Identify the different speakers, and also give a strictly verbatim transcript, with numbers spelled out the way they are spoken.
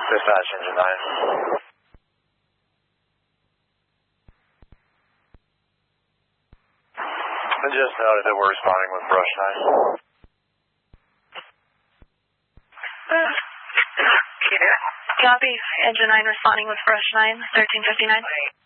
Speaker 1: Dispatch, engine nine. I just noted that we're responding with brush nine.
Speaker 2: Copy, engine nine responding with brush nine, thirteen fifty-nine.